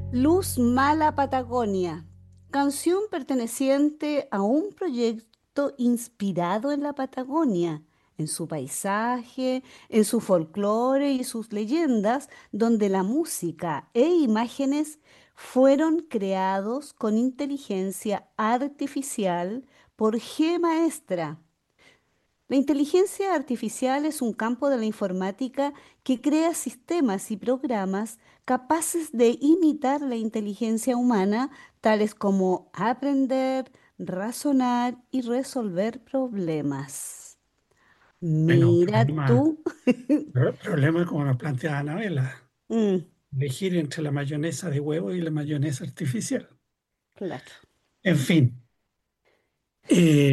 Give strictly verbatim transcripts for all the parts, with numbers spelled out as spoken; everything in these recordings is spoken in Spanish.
Luz Mala Patagonia, canción perteneciente a un proyecto inspirado en la Patagonia, en su paisaje, en su folclore y sus leyendas, donde la música e imágenes fueron creados con inteligencia artificial por G Maestra. La inteligencia artificial es un campo de la informática que crea sistemas y programas capaces de imitar la inteligencia humana, tales como aprender, razonar y resolver problemas. Bueno, Mira problema, tú. pro- problema como lo plantea Anabela, Mm, elegir entre la mayonesa de huevo y la mayonesa artificial. claro. En fin, eh,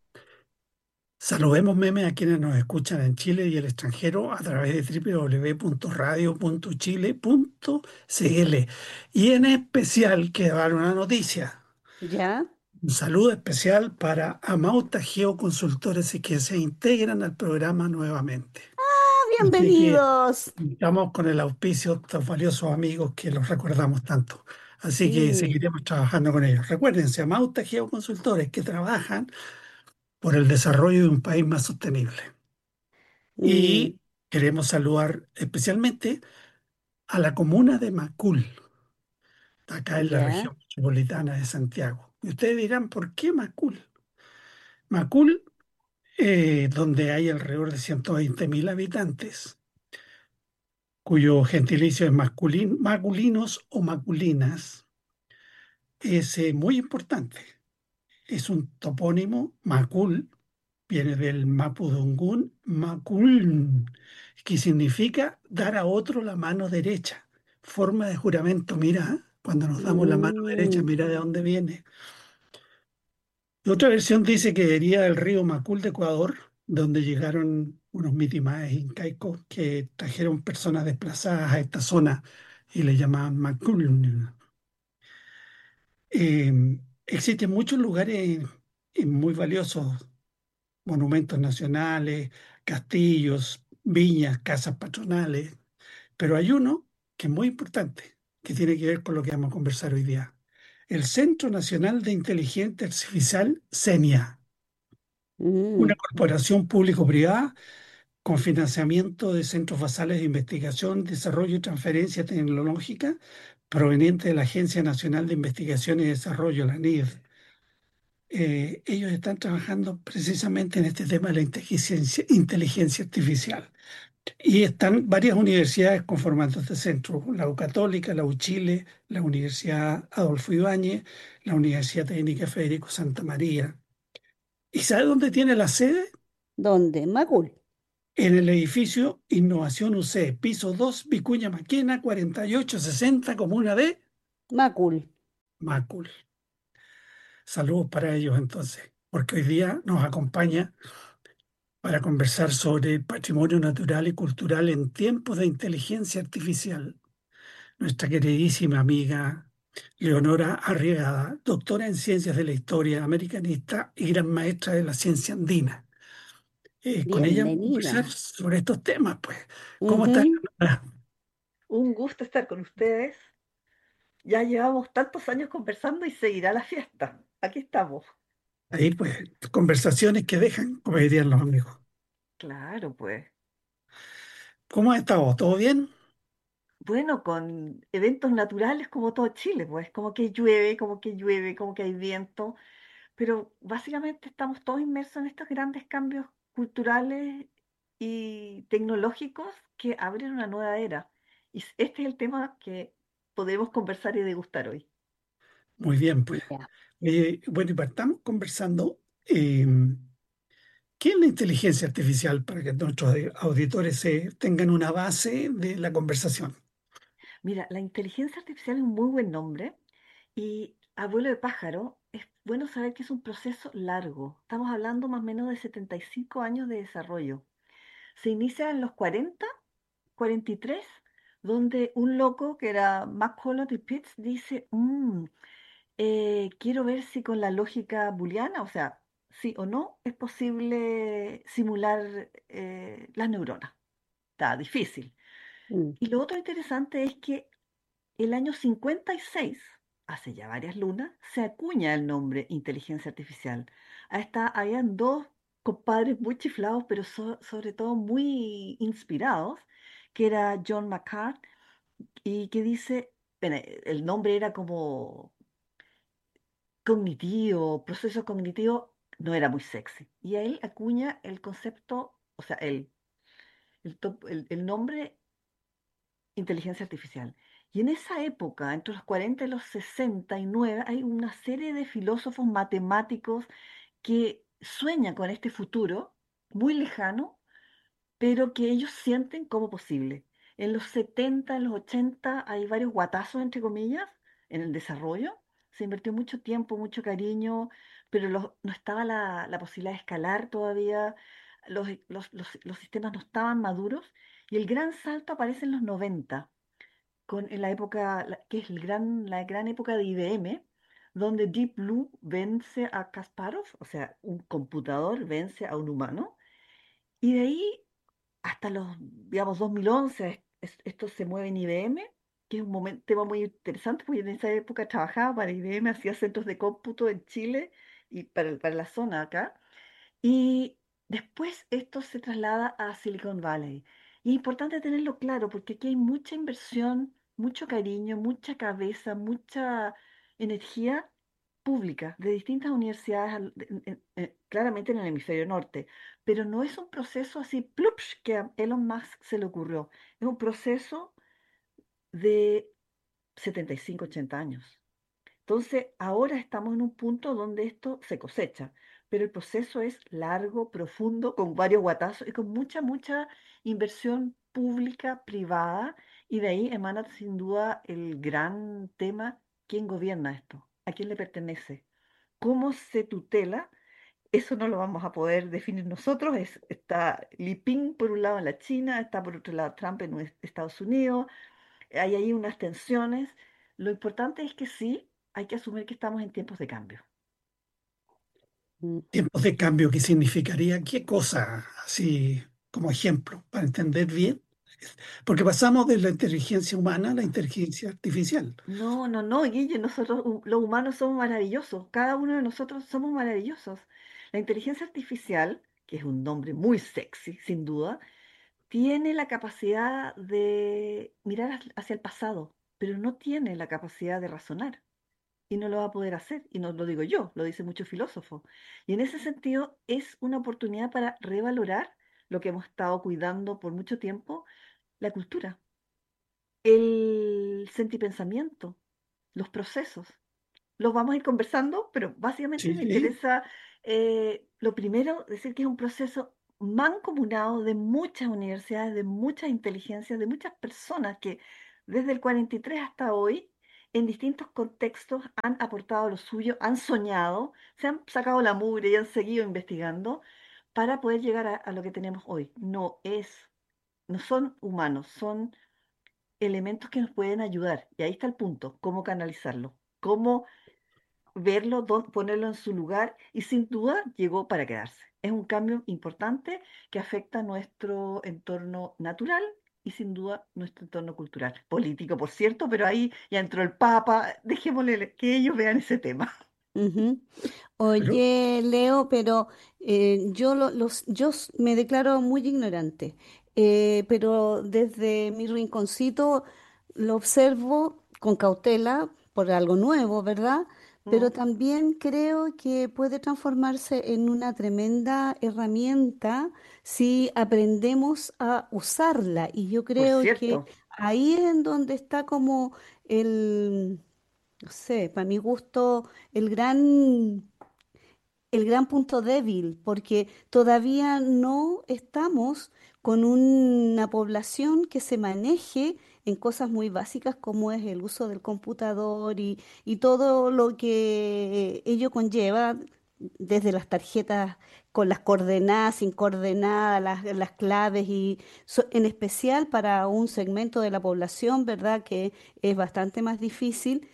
saludemos memes a quienes nos escuchan en Chile y el extranjero a través de w w w punto radio punto chile punto c l. Y en especial quiero dar una noticia. ¿Ya? Un saludo especial para Amauta Geoconsultores y que se integran al programa nuevamente. Así que Bienvenidos. estamos con el auspicio de estos valiosos amigos que los recordamos tanto. Así que Sí. seguiremos trabajando con ellos. Recuérdense, Amauta Geoconsultores que trabajan por el desarrollo de un país más sostenible. Mm, Y queremos saludar especialmente a la comuna de Macul, acá en la ya. región metropolitana de Santiago. Y ustedes dirán, ¿por qué Macul? Macul, eh, donde hay alrededor de ciento veinte mil habitantes, cuyo gentilicio es masculin- maculinos o maculinas, es eh, muy importante. Es un topónimo, Macul, viene del mapudungún Macul, que significa dar a otro la mano derecha. Forma de juramento, mira, cuando nos damos la mano derecha, Mm, mira de dónde viene. Y otra versión dice que deriva del río Macul de Ecuador, donde llegaron unos mitimaes incaicos que trajeron personas desplazadas a esta zona y le llamaban Macul. Eh, Existen muchos lugares eh, muy valiosos, monumentos nacionales, castillos, viñas, casas patronales, pero hay uno que es muy importante, que tiene que ver con lo que vamos a conversar hoy día. El Centro Nacional de Inteligencia Artificial, CENIA, una mm. corporación público-privada con financiamiento de centros basales de investigación, desarrollo y transferencia tecnológica proveniente de la Agencia Nacional de Investigación y Desarrollo, la N I D. Eh, ellos están trabajando precisamente en este tema de la inteligencia, inteligencia artificial. Y están varias universidades conformando este centro, la U Católica, la U Chile, la Universidad Adolfo Ibáñez, la Universidad Técnica Federico Santa María. ¿Y sabe dónde tiene la sede? ¿Dónde? Macul. En el edificio Innovación U C, piso dos, Vicuña Maquena, cuarenta y ocho sesenta, comuna de Macul. Macul. Saludos para ellos entonces, porque hoy día nos acompaña para conversar sobre el patrimonio natural y cultural en tiempos de inteligencia artificial. Nuestra queridísima amiga Leonora Arriagada, doctora en Ciencias de la Historia, americanista y gran maestra de la ciencia andina. Eh, con ella vamos a conversar Bienvenida. sobre estos temas, pues. ¿Cómo estás, Ujú. Leonora? Un gusto estar con ustedes. Ya llevamos tantos años conversando y seguirá la fiesta. Aquí estamos. Ahí, pues, conversaciones que dejan, como dirían los amigos. Claro, pues. ¿Cómo has estado? ¿Todo bien? Bueno, con eventos naturales como todo Chile, pues, como que llueve, como que llueve, como que hay viento, pero básicamente estamos todos inmersos en estos grandes cambios culturales y tecnológicos que abren una nueva era. Y s- este es el tema que podemos conversar y degustar hoy. Muy bien, pues. Ya. Eh, bueno, y partamos conversando. eh, ¿Qué es la inteligencia artificial para que nuestros auditores eh, tengan una base de la conversación? Mira, la inteligencia artificial es un muy buen nombre. Y abuelo de pájaro, es bueno saber que es un proceso largo. Estamos hablando más o menos de setenta y cinco años de desarrollo. Se inicia en los cuarenta, cuarenta y tres, donde un loco que era McCullough y Pitts dice, "Mm, eh, quiero ver si con la lógica booleana, o sea, sí o no, es posible simular eh, las neuronas. Está difícil. Mm, Y lo otro interesante es que El año cincuenta y seis, hace ya varias lunas, se acuña el nombre inteligencia artificial. Ahí está, habían dos compadres muy chiflados, pero so- sobre todo muy inspirados, que era John McCart y que dice, bueno, el nombre era como cognitivo, proceso cognitivo, no era muy sexy. Y ahí acuña el concepto, o sea, el, el, top- el- el nombre inteligencia artificial. Y en esa época, entre los cuarenta y los sesenta y nueve, hay una serie de filósofos matemáticos que sueñan con este futuro muy lejano, pero que ellos sienten como posible. En los setenta, en los ochenta, hay varios guatazos, entre comillas, en el desarrollo. Se invirtió mucho tiempo, mucho cariño, pero los- no estaba la, la posibilidad de escalar todavía, los, los- los- los sistemas no estaban maduros, y el gran salto aparece en los noventa, con, en la época, la- que es el gran, la gran época de I B M, donde Deep Blue vence a Kasparov, o sea, un computador vence a un humano, y de ahí hasta los, digamos, dos mil once, es- esto se mueve en I B M, que es un momento, tema muy interesante, porque en esa época trabajaba para I B M, hacía centros de cómputo en Chile y para, para la zona acá. Y después esto se traslada a Silicon Valley. Y es importante tenerlo claro porque aquí hay mucha inversión, mucho cariño, mucha cabeza, mucha energía pública de distintas universidades, al- de- en- en- en- claramente en el hemisferio norte. Pero no es un proceso así, plups, que a Elon Musk se le ocurrió. Es un proceso de setenta y cinco ochenta años. Entonces, ahora estamos en un punto donde esto se cosecha, pero el proceso es largo, profundo, con varios guatazos y con mucha, mucha inversión pública, privada, y de ahí emana sin duda el gran tema: ¿quién gobierna esto? ¿A quién le pertenece? ¿Cómo se tutela? Eso no lo vamos a poder definir nosotros. Es, está Li Ping por un lado en la China, está por otro lado Trump en Estados Estados Unidos, hay ahí unas tensiones. Lo importante es que sí, hay que asumir que estamos en tiempos de cambio. Mm. Tiempos de cambio, ¿qué significaría? ¿Qué cosa? Así como ejemplo, para entender bien. Porque pasamos de la inteligencia humana a la inteligencia artificial. No, no, no, Guille, nosotros hu- los humanos somos maravillosos, cada uno de nosotros somos maravillosos. La inteligencia artificial, que es un nombre muy sexy, sin duda, tiene la capacidad de mirar hacia hacia el pasado, pero no tiene la capacidad de razonar. Y no lo va a poder hacer. Y no lo digo yo, lo dice muchos filósofos. Y en ese sentido es una oportunidad para revalorar lo que hemos estado cuidando por mucho tiempo: la cultura, el sentipensamiento, los procesos. Los vamos a ir conversando, pero básicamente Sí, me sí. interesa, eh, lo primero, decir que es un proceso mancomunado de muchas universidades, de muchas inteligencias, de muchas personas que desde el cuarenta y tres hasta hoy, en distintos contextos, han aportado lo suyo, han soñado, se han sacado la mugre y han seguido investigando para poder llegar a, a lo que tenemos hoy. No es, no son humanos, son elementos que nos pueden ayudar. Y ahí está el punto: cómo canalizarlo, cómo verlo, dó- ponerlo en su lugar, y sin duda llegó para quedarse. Es un cambio importante que afecta nuestro entorno natural y sin duda nuestro entorno cultural, político, por cierto, pero ahí ya entró el Papa, dejémosle que ellos vean ese tema. Ujú. Pero Oye, Leo, pero eh, yo, lo- los, yo s- me declaro muy ignorante, eh, pero desde mi rinconcito lo observo con cautela por algo nuevo, ¿verdad? Pero Mm, también creo que puede transformarse en una tremenda herramienta si aprendemos a usarla. Y yo por creo que cierto, ahí es en donde está como el, no sé, para mi gusto, el gran el gran punto débil, porque todavía no estamos con una población que se maneje en cosas muy básicas como es el uso del computador y, y todo lo que ello conlleva, desde las tarjetas con las coordenadas, sin coordenadas, las, las claves y so- en especial para un segmento de la población, ¿verdad? Que es bastante más difícil.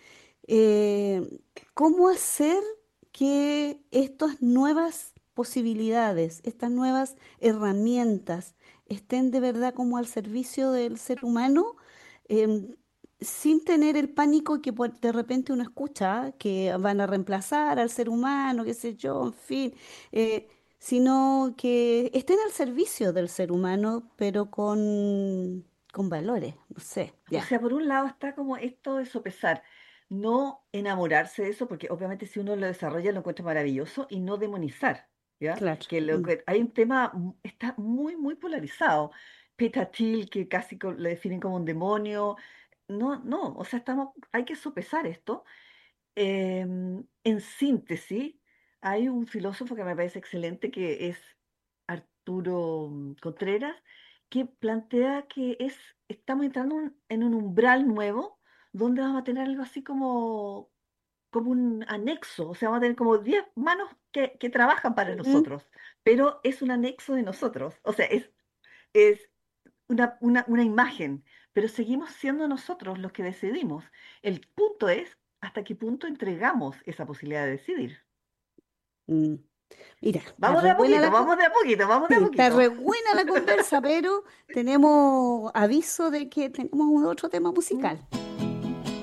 Eh, ¿Cómo hacer que estas nuevas posibilidades, estas nuevas herramientas estén de verdad como al servicio del ser humano? Em, sin tener el pánico que por- de repente uno escucha, ¿ah? Que van a reemplazar al ser humano, qué sé yo, en fin, eh, sino que estén al servicio del ser humano, pero con, con valores, no sé, O ya, sea, por un lado está como esto de sopesar, no enamorarse de eso, porque obviamente si uno lo desarrolla lo encuentra maravilloso y no demonizar, ¿ya? claro. Que lo Mm, que hay un tema, mu- está muy, muy polarizado. Peter Thiel, que casi co- lo definen como un demonio. No, no, o sea, estamos, hay que sopesar esto. Em, en síntesis, hay un filósofo que me parece excelente que es Arturo mm, Contreras, que plantea que es, estamos entrando un- en un umbral nuevo donde vamos a tener algo así como, como un anexo, o sea, vamos a tener como diez manos que, que trabajan para mm, nosotros, pero es un anexo de nosotros, o sea, es, es una, una, una imagen, pero seguimos siendo nosotros los que decidimos. El punto es hasta qué punto entregamos esa posibilidad de decidir. mm. Mira, está Vamos de re a buena poquito, la, vamos de a poquito, vamos de a sí, está poquito. re buena la conversa, pero tenemos aviso de que tenemos un otro tema ¿Mm? musical.